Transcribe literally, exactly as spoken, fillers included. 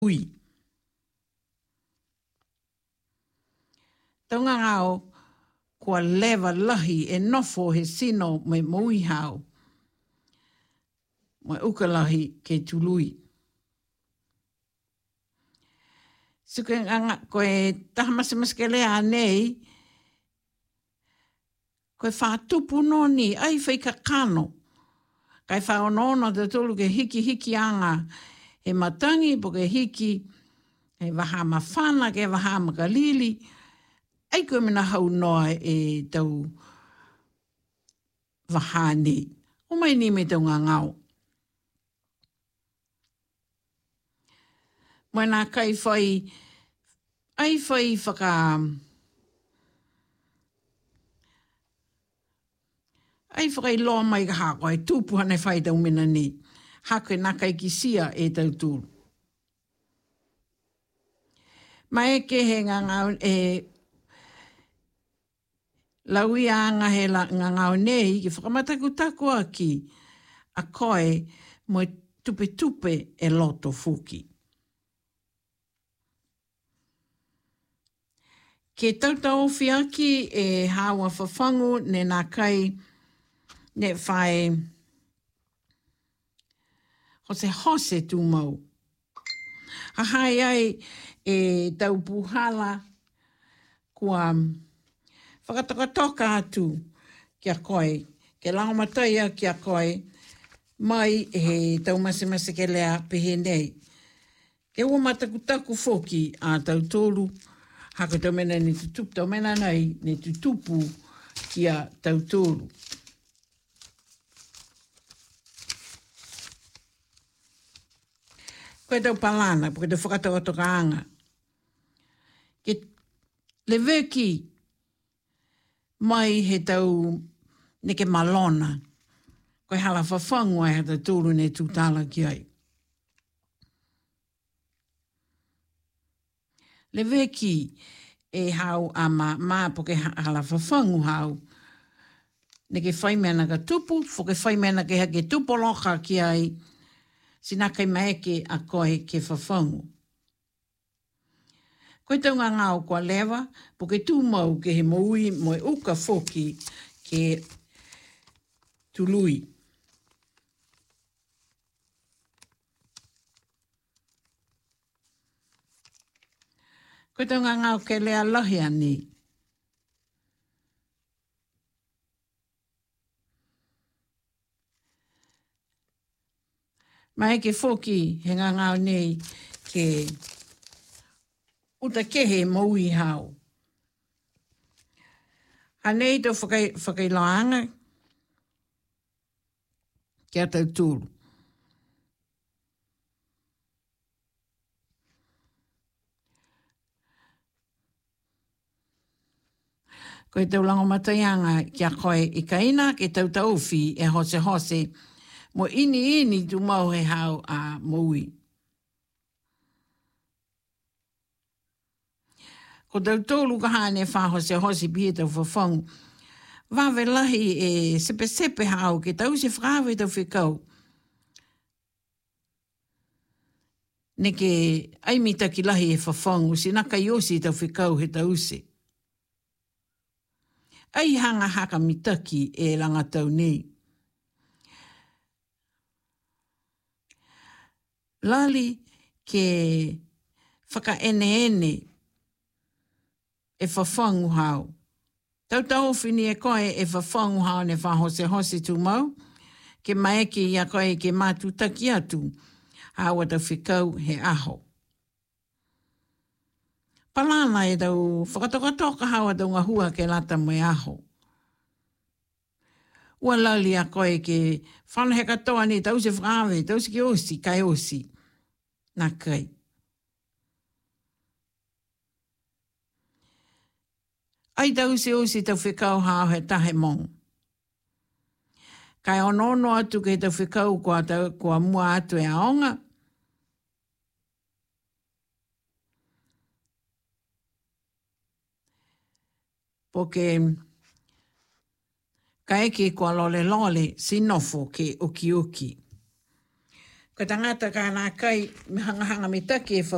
ui. Taunga ngao, kua lewa lahi e nofo he sino me mui hao. Mai ukalahi ke tului. Suke nganga koe tahamasimasi lea nei, koe whātupu no ni, ai whaika kano. Kai whaonono te tolu ke hiki hiki anga he matangi, po ke hiki he waha mawhana, ke waha makalili. Ai koe mina hau noa e tau waha ni. O mai ni me tau ngā ngau. Mai nā kai whai, ai whai whaka, ai whakai loa mai ka hako, ai tūpu hane whai tau mina ni. Hako e nā kai ki sia e tau tūru. Mai ke he ngā ngau e laui anga he la, ngā ngau nei, ki whakamataku taku aki, a koe mo tupe tupe e loto fuki. Ke tautau whiaki e hawa whawhangu ne nā kai ne whae hose hose tū mau. Hahai ai e tau puhala kua whakatokatoka atu kia koe, ke langomatai kia koe, mai he tau masemase ke lea pehe nei. Ke ua matakutaku foki a tau tōru, hako tau mena ni tutupu, tau mena nei ni tutupu kia tau tōru. Koe tau palana, koe tau whakatokatoka anga. Ke leveki mai he tau neke malona, koe hala whawhangu ai hata tōru ne tūtala ki ai. Le veki e hau a ma, ma po ke hala whawhangu hau, ne ke whaimena ka tupu, fo ke whaimena ke hake tupoloka ki ai, sina kai maeke a koe ke whawhangu. Koe tau ngā ngāo kua lewa, po ke tūmau ke he moui mo e uka foki ke tului. Koe tau ngā ngāo ke lea lahi ani. Mai ke foki he ngā ngāo nei ke uta kehe moui hao. Hanei tau whakai, whakailoanga kia tau tūru. Koe tau langomataianga kia koe i kaina ke tau tauwhi e hose hose mo ini ini tu mau he hao a moui. Ko tau tōlu ka hane wha hose hose pia tau whawhangu. Wawe lahi e sepe sepe hao ke tau se whakawe tau whikau. Neke aimita ki lahi e whawhangu si naka iosi tau whikau he tau se. Ai hanga haka mitaki e langa tau nei. Lali ke whaka ene ene e whawhangu hao. Tau tau whini e koe e whawhangu hao ne whahose hose tu mau, ke maeke ia koe ke mātu taki atu, hawa tau whikau he aho. Palana e tau whakatokatoka hawa tau ngahua ke lata mai aho. Ua lali a koe ke whanhe katoa ni tau se whakawe, tau se ke osi, kai osi. Nā kai. Ai tau se osi tau whikau hao he tahe mong. Kai onono atu ke tau whikau kua, tau, kua mua atu e aonga. Poke ka eke kua lole lole si nofo ke uki uki. Ka tangata ka nā kai me hanga hanga me take e